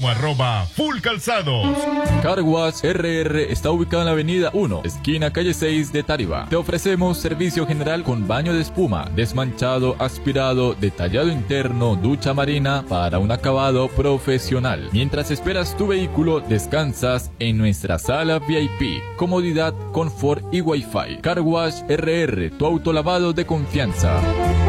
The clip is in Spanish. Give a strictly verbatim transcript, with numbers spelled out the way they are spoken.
como arroba Full Calzados. Car Wash R R está ubicado en la avenida uno, esquina calle seis de Tariba. Te ofrecemos servicio general con baño de espuma, desmanchado, aspirado, detallado interno, ducha marina para un acabado profesional. Mientras esperas tu vehículo, descansas en nuestra sala V I P. Comodidad, confort y Wi-Fi. Car Wash R R, tu autolavado de confianza.